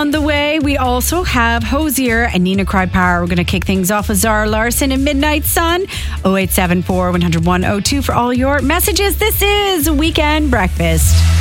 On the way, we also have Hosier and Nina Cry Power. We're going to kick things off with Zara Larson and Midnight Sun. 0874 101 02 for all your messages. This is Weekend Breakfast.